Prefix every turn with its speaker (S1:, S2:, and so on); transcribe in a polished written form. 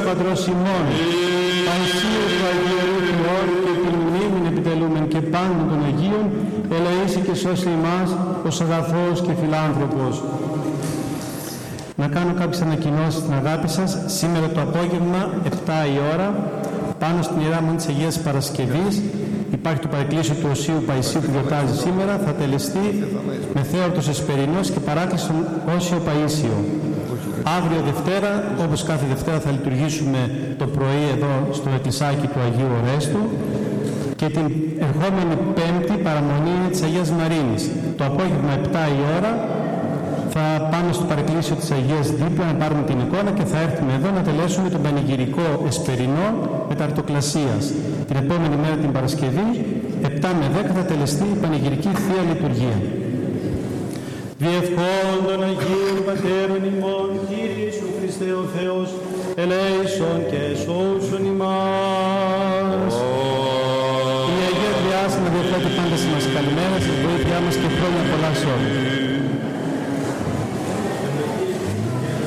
S1: Πατρός ημών, Παϊσίου του Αγίου Θεού και την μνήμην επιτελούμεν και πάντων των Αγίων, ελεήσει και σώσει εμάς ως αγαθός και φιλάνθρωπος. Να κάνω κάποιες ανακοινώσεις στην αγάπη σας. Σήμερα το απόγευμα, 7 η ώρα, πάνω στην Ιερά Μονή της Αγίας Παρασκευής, υπάρχει το παρεκκλήσιο του Οσίου Παϊσίου που γιορτάζει σήμερα. Θα τελεστεί με θέατρος Εσπερινός και παράκληση στον Όσιο Παΐσιο. Αύριο Δευτέρα, όπως κάθε Δευτέρα, θα λειτουργήσουμε το πρωί εδώ στο εκκλησάκι του Αγίου Ορέστου και την ερχόμενη Πέμπτη παραμονή της Αγίας Μαρίνης. Το απόγευμα 7 η ώρα θα πάμε στο παρεκκλήσιο της Αγίας δίπλα να πάρουμε την εικόνα και θα έρθουμε εδώ να τελέσουμε τον πανηγυρικό Εσπερινό μεταρτοκλασίας. Την επόμενη μέρα την Παρασκευή, 7 με 10 θα τελεστεί η πανηγυρική Θεία Λειτουργία. Διευχών των Αγίων Πατέρων ημών, Κύριε Ιησού Χριστέ ο Θεός, ελέησον και σώσον ημάς. Η Αγία Τριάς να διαθέτει πάντα σε μας καλημέρα, στη βοήθειά μας και χρόνια πολλά σε όλους.